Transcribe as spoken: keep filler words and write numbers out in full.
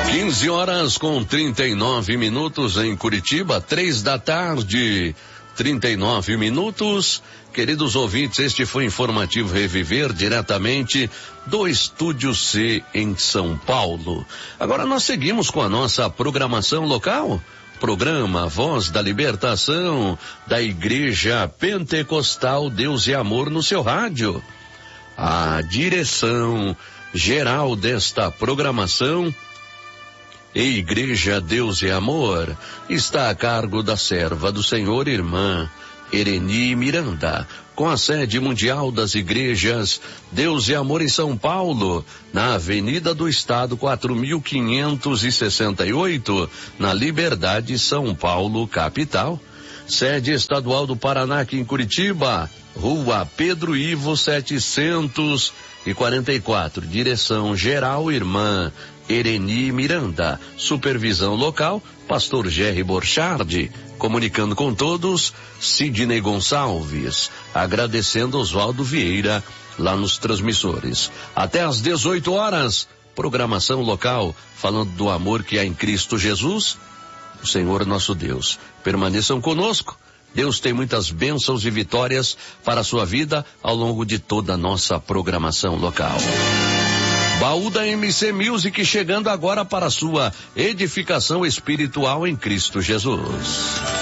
quinze horas com trinta e nove minutos em Curitiba, três da tarde, trinta e nove minutos. Queridos ouvintes, este foi o Informativo Reviver, diretamente do Estúdio C em São Paulo. Agora nós seguimos com a nossa programação local. Programa Voz da Libertação da Igreja Pentecostal Deus e Amor no seu rádio. A direção geral desta programação, Igreja Deus e Amor, está a cargo da serva do Senhor, irmã Ereni Miranda, com a sede mundial das igrejas Deus e Amor em São Paulo, na Avenida do Estado quatro mil quinhentos e sessenta e oito, na Liberdade, São Paulo, capital. Sede estadual do Paraná, aqui em Curitiba, Rua Pedro Ivo setecentos e quarenta e quatro, direção geral, irmã Ereni Miranda, supervisão local, pastor Jerry Borchardi, comunicando com todos, Sidney Gonçalves, agradecendo Oswaldo Vieira, lá nos transmissores. Até às dezoito horas, programação local, falando do amor que há em Cristo Jesus, o Senhor nosso Deus. Permaneçam conosco. Deus tem muitas bênçãos e vitórias para a sua vida ao longo de toda a nossa programação local. Baú da M C Music chegando agora para a sua edificação espiritual em Cristo Jesus.